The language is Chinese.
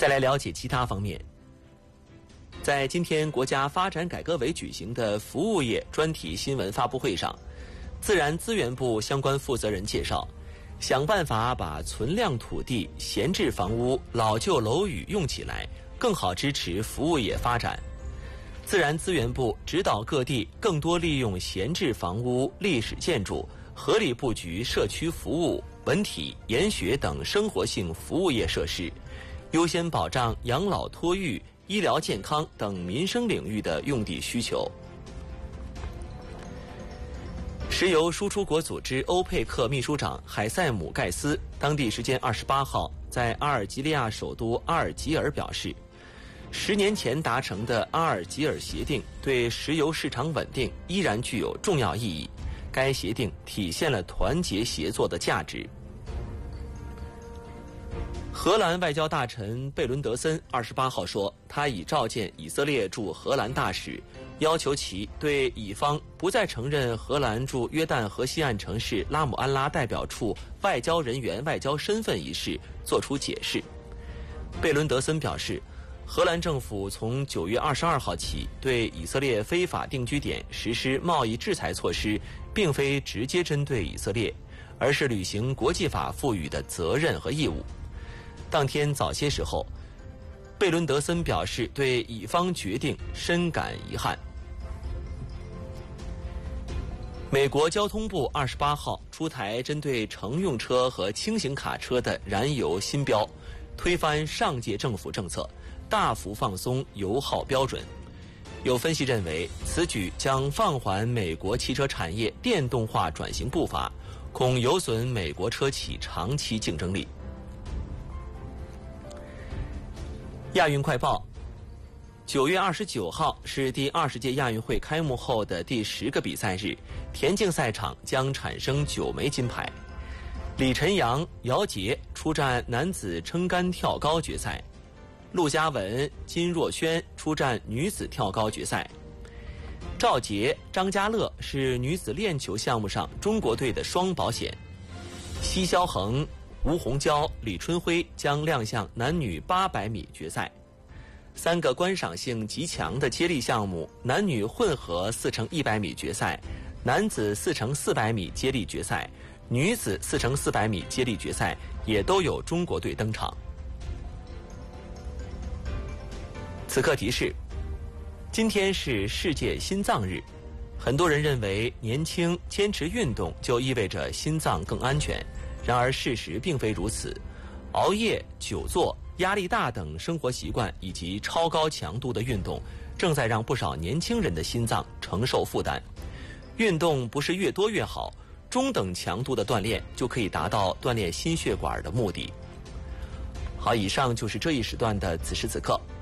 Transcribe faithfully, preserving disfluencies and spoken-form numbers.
再来了解其他方面。在今天国家发展改革委举行的服务业专题新闻发布会上，自然资源部相关负责人介绍，想办法把存量土地、闲置房屋、老旧楼宇用起来，更好支持服务业发展。自然资源部指导各地更多利用闲置房屋、历史建筑，合理布局社区服务、文体、研学等生活性服务业设施，优先保障养老托育、医疗健康等民生领域的用地需求。石油输出国组织欧佩克秘书长海塞姆·盖斯当地时间二十八号在阿尔及利亚首都阿尔及尔表示，十年前达成的阿尔及尔协定对石油市场稳定依然具有重要意义。该协定体现了团结协作的价值。荷兰外交大臣贝伦德森二十八号说，他已召见以色列驻荷兰大使，要求其对乙方不再承认荷兰驻约旦河西岸城市拉姆安拉代表处外交人员外交身份一事作出解释。贝伦德森表示，荷兰政府从九月二十二号起对以色列非法定居点实施贸易制裁措施，并非直接针对以色列，而是履行国际法赋予的责任和义务。当天早些时候，贝伦德森表示对乙方决定深感遗憾。美国交通部二十八号出台针对乘用车和轻型卡车的燃油新标，推翻上届政府政策，大幅放松油耗标准。有分析认为，此举将放缓美国汽车产业电动化转型步伐，恐有损美国车企长期竞争力。亚运快报，九月二十九号是第二十届亚运会开幕后的第十个比赛日，田径赛场将产生九枚金牌。李晨阳、姚杰出战男子撑杆跳高决赛，陆嘉文、金若萱出战女子跳高决赛。赵洁、张家乐是女子链球项目上中国队的双保险。奚肖恒、吴虹娇、李春辉将亮相男女八百米决赛。三个观赏性极强的接力项目，男女混合四乘一百米决赛、男子四乘四百米接力决赛、女子四乘四百米接力决赛也都有中国队登场。此刻提示，今天是世界心脏日，很多人认为年轻坚持运动就意味着心脏更安全，然而事实并非如此。熬夜、久坐、压力大等生活习惯以及超高强度的运动，正在让不少年轻人的心脏承受负担。运动不是越多越好，中等强度的锻炼就可以达到锻炼心血管的目的。好，以上就是这一时段的此时此刻。